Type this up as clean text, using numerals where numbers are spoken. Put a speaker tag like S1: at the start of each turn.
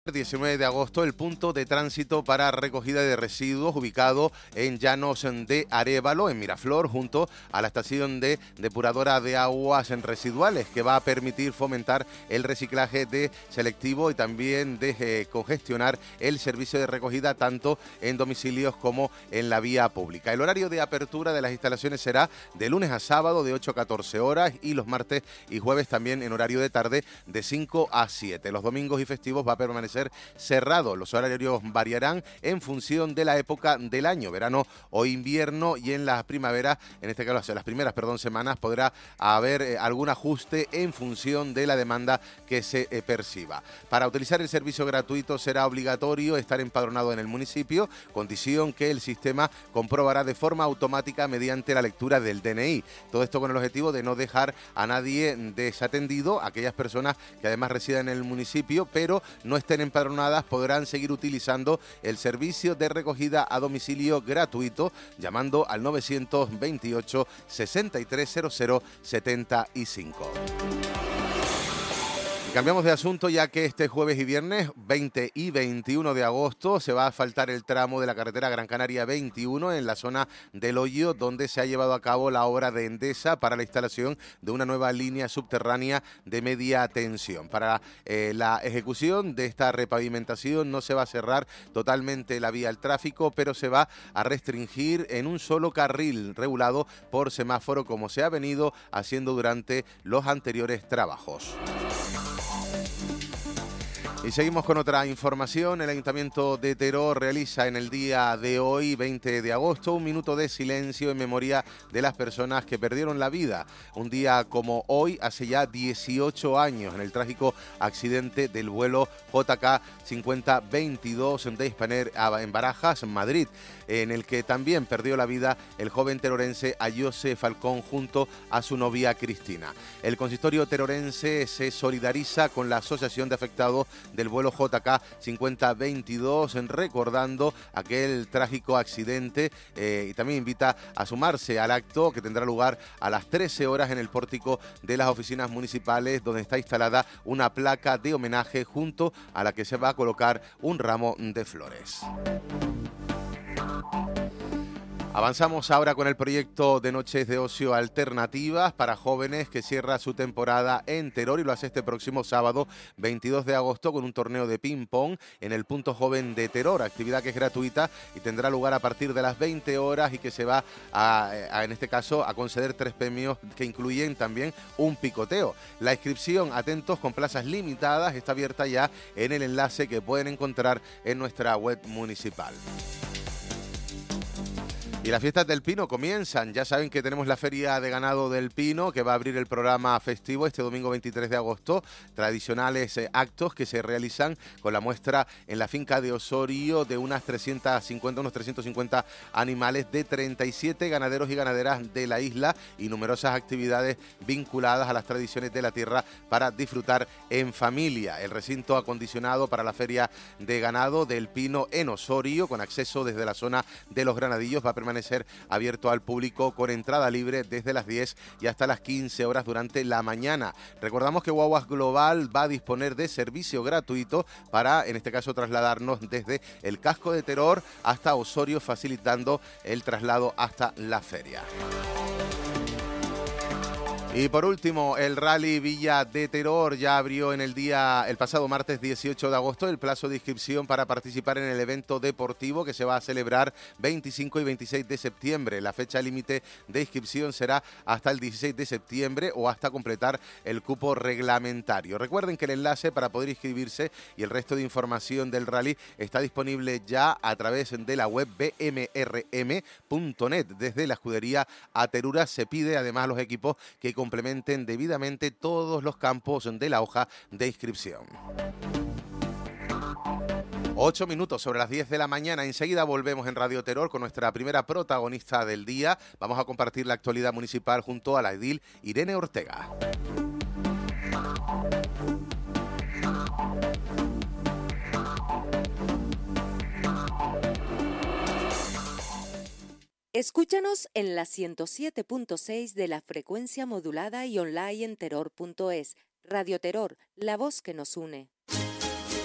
S1: 19 de agosto, el punto de tránsito para recogida de residuos ubicado en Llanos de Arévalo, en Miraflor, junto a la estación de depuradora de aguas residuales, que va a permitir fomentar el reciclaje de selectivo y también de congestionar el servicio de recogida tanto en domicilios como en la vía pública. El horario de apertura de las instalaciones será de lunes a sábado de 8 a 14 horas y los martes y jueves también en horario de tarde de 5 a 7. Los domingos y festivos va a permanecer cerrado. Los horarios variarán en función de la época del año, verano o invierno, y en la primavera, en este caso las primeras semanas, podrá haber algún ajuste en función de la demanda que se perciba. Para utilizar el servicio gratuito será obligatorio estar empadronado en el municipio, condición que el sistema comprobará de forma automática mediante la lectura del DNI. Todo esto con el objetivo de no dejar a nadie desatendido. Aquellas personas que además residen en el municipio pero no estén empadronadas podrán seguir utilizando el servicio de recogida a domicilio gratuito llamando al 928 6300 75. Cambiamos de asunto, ya que este jueves y viernes 20 y 21 de agosto se va a asfaltar el tramo de la carretera Gran Canaria 21 en la zona del Hoyo, donde se ha llevado a cabo la obra de Endesa para la instalación de una nueva línea subterránea de media tensión. Para la ejecución de esta repavimentación no se va a cerrar totalmente la vía al tráfico, pero se va a restringir en un solo carril regulado por semáforo, como se ha venido haciendo durante los anteriores trabajos. Y seguimos con otra información. El Ayuntamiento de Teror realiza en el día de hoy, 20 de agosto, un minuto de silencio en memoria de las personas que perdieron la vida. Un día como hoy, hace ya 18 años, en el trágico accidente del vuelo JK 5022 de Hispaner en Barajas, Madrid, en el que también perdió la vida el joven terorense Ayose Falcón junto a su novia Cristina. El consistorio terorense se solidariza con la Asociación de Afectados del vuelo JK 5022, recordando aquel trágico accidente, y también invita a sumarse al acto que tendrá lugar a las 13 horas en el pórtico de las oficinas municipales, donde está instalada una placa de homenaje junto a la que se va a colocar un ramo de flores. Avanzamos ahora con el proyecto de noches de ocio alternativas para jóvenes, que cierra su temporada en Teror y lo hace este próximo sábado 22 de agosto con un torneo de ping-pong en el Punto Joven de Teror, actividad que es gratuita y tendrá lugar a partir de las 20 horas y que se va en este caso a conceder 3 premios que incluyen también un picoteo. La inscripción, atentos, con plazas limitadas, está abierta ya en el enlace que pueden encontrar en nuestra web municipal. Y las fiestas del Pino comienzan. Ya saben que tenemos la Feria de Ganado del Pino, que va a abrir el programa festivo este domingo 23 de agosto. Tradicionales actos que se realizan con la muestra en la finca de Osorio de unos 350 animales de 37 ganaderos y ganaderas de la isla, y numerosas actividades vinculadas a las tradiciones de la tierra para disfrutar en familia. El recinto acondicionado para la Feria de Ganado del Pino en Osorio, con acceso desde la zona de los Granadillos, va a permanecer abierto al público con entrada libre desde las 10 y hasta las 15 horas durante la mañana. Recordamos que Guaguas Global va a disponer de servicio gratuito para, en este caso, trasladarnos desde el casco de Teror hasta Osorio, facilitando el traslado hasta la feria. Y por último, el Rally Villa de Teror ya abrió el pasado martes 18 de agosto el plazo de inscripción para participar en el evento deportivo que se va a celebrar 25 y 26 de septiembre. La fecha límite de inscripción será hasta el 16 de septiembre o hasta completar el cupo reglamentario. Recuerden que el enlace para poder inscribirse y el resto de información del rally está disponible ya a través de la web bmrm.net. Desde la escudería Aterura se pide además a los equipos que complementen debidamente todos los campos de la hoja de inscripción. 8 minutos sobre las 10 de la mañana. Enseguida volvemos en Radio Teror con nuestra primera protagonista del día. Vamos a compartir la actualidad municipal junto a la edil Irene Ortega.
S2: Escúchanos en la 107.6 de la frecuencia modulada y online en terror.es. Radio Terror, la voz que nos une.